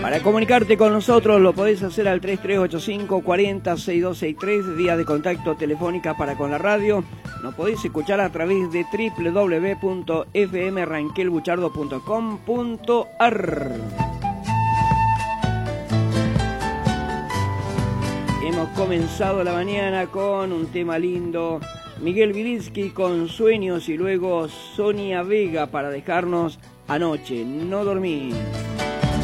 Para comunicarte con nosotros lo podés hacer al 3385 40 6263, vía de contacto telefónica para con la radio. Nos podéis escuchar a través de www.fmranquelbuchardo.com.ar. Hemos comenzado la mañana con un tema lindo, Miguel Bilinsky con Sueños, y luego Sonia Vega para dejarnos Anoche no dormí.